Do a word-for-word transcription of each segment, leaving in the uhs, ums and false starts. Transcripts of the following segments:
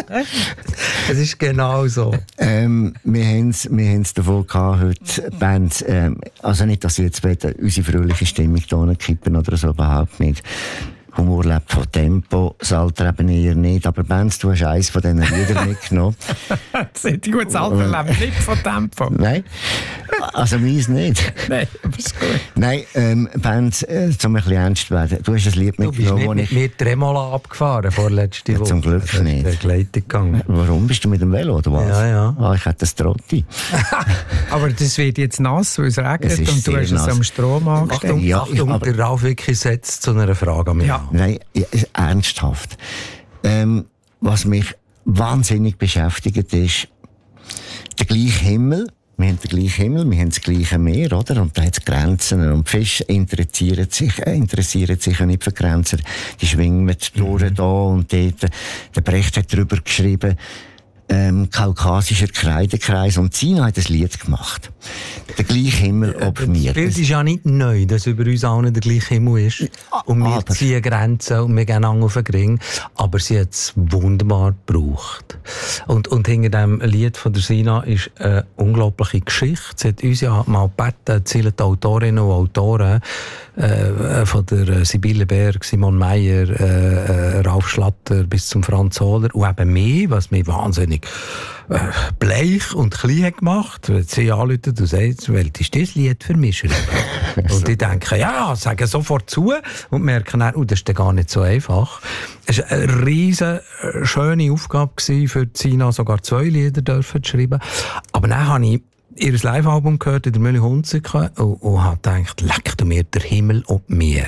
Es ist genau so. Ähm, wir haben es wir davon gehabt, heute Bands, ähm, also nicht, dass sie jetzt unsere fröhliche Stimmung hier kippen oder so, überhaupt nicht. Humor lebt von Tempo, das Alter eben eher nicht. Aber Bands, du hast eins von diesen Liedern mitgenommen. Das hätte ich gut, das Alter lebt nicht von Tempo. Nein, also meins nicht. Nein, aber ist gut. Nein, ähm, Bands, äh, um ein bisschen ernst zu werden. Du hast ein Lied mitgenommen, Du bist nicht mit mir Tremola abgefahren vorletzte ja, Woche. zum Glück das nicht. Ist Begleitung gegangen. Warum? Bist du mit dem Velo oder was? Ja, ja. Ah, ich hätte das Trotti. Aber das wird jetzt nass, weil es regnet Es und du hast nass. es am Strom angestellt. Achtung, ja, Achtung, aber der Ralf Wicki setzt zu einer Frage an mich. Ja. Nein, ja, ernsthaft. Ähm, was mich wahnsinnig beschäftigt ist, der gleiche Himmel. Wir haben den gleichen Himmel, wir haben das gleiche Meer, oder? Und da hat es Grenzen. Und die Fische interessieren sich, äh, interessieren sich ja nicht für Grenzen. Die schwingen durch mhm. da und dort. Der Brecht hat darüber geschrieben, ähm, kaukasischer Kreidekreis. Und Sina hat ein Lied gemacht. Der gleiche Himmel ob mir. Das Bild ist ja nicht neu, dass über uns allen der gleiche Himmel ist. Und wir ah, ziehen Grenzen und wir gehen auf den Ring. Aber sie hat es wunderbar gebraucht. Und, und hinter dem Lied von der Sina ist eine unglaubliche Geschichte. Sie hat uns ja mal gebeten, zählen die Autorinnen und Autoren äh, von der Sibylle Berg, Simon Meyer, äh, Ralf Schlatter bis zum Franz Hohler und eben mich, was mich wahnsinnig äh, bleich und klein hat gemacht. Wenn sie anrufen und sagen, welches ist das Lied für mich schreiben? Und die denken, ja, sagen sofort zu und merken dann, oh, das ist gar nicht so einfach. Es war eine riesen schöne Aufgabe für Sina, sogar zwei Lieder dürfen zu schreiben. Aber dann habe ich ihr Live-Album gehört in der Mühle Hunziken und, und habe gedacht, leck du mir der Himmel und mir.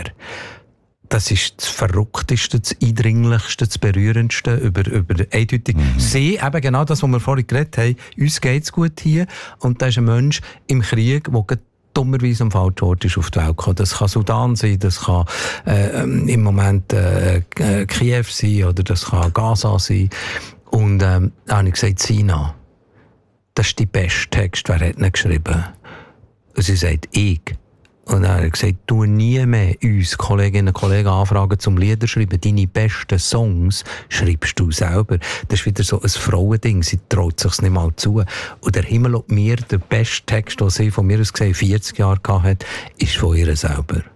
Das ist das Verrückteste, das Eindringlichste, das Berührendste über, über eindeutig. Mhm. Sie, eben genau das, was wir vorhin geredet haben, uns geht's gut hier und da ist ein Mensch im Krieg, der dummerweise am falschen Ort ist auf die Welt gekommen. Das kann Sudan sein, das kann äh, im Moment äh, Kiew sein oder das kann Gaza sein. Und ähm, da habe ich gesagt, Sina, das ist der beste Text, wer hat ihn geschrieben? Und sie sagt, ich. Und dann hat er gesagt, du nie mehr uns Kolleginnen und Kollegen anfragen zum Lieder schreiben. Deine besten Songs schreibst du selber. Das ist wieder so ein Frauending. Sie traut sich's nicht mal zu. Und der Himmel und mir, der beste Text, den sie von mir aus gesehen vierzig Jahre hatte, ist von ihr selber.